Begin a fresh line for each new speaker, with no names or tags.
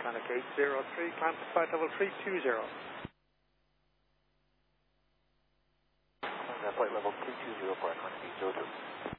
Atlantic 803, climb to flight level 320.
Flight level 320 for Atlantic 802.